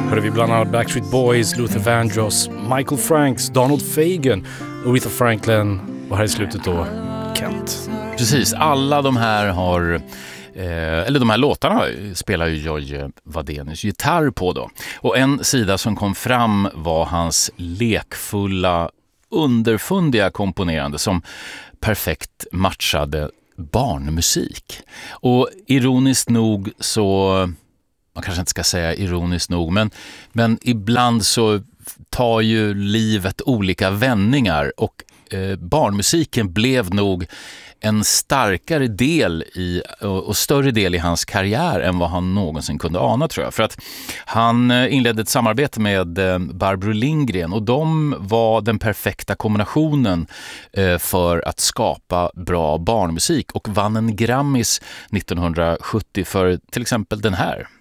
hörde vi bland annat Backstreet Boys, Luther Vandross, Michael Franks, Donald Fagen, Aretha Franklin och här i slutet då Kent. Precis, alla de här har... eller de här låtarna spelar ju George Wadenius gitarr på då. Och en sida som kom fram var hans lekfulla, underfundiga komponerande som perfekt matchade barnmusik. Och ironiskt nog så, man kanske inte ska säga ironiskt nog, men ibland så tar ju livet olika vändningar och barnmusiken blev nog en starkare del och större del i hans karriär än vad han någonsin kunde ana, tror jag. För att han inledde ett samarbete med Barbro Lindgren och de var den perfekta kombinationen för att skapa bra barnmusik och vann en Grammis 1970 för till exempel den här.